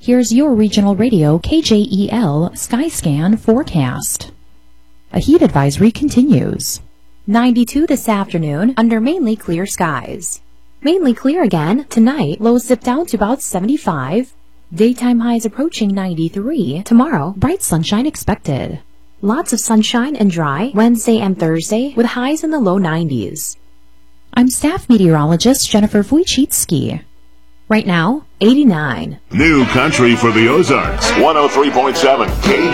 Here's your regional radio KJEL Skyscan forecast. A heat advisory continues. 92 this afternoon under mainly clear skies. Mainly clear again tonight, lows zip down to about 75. Daytime highs approaching 93. Tomorrow, bright sunshine expected. Lots of sunshine and dry Wednesday and Thursday with highs in the low 90s. I'm staff meteorologist Jennifer Wojcicki. Right now, 89. New country for the Ozarks. 103.7 KJ.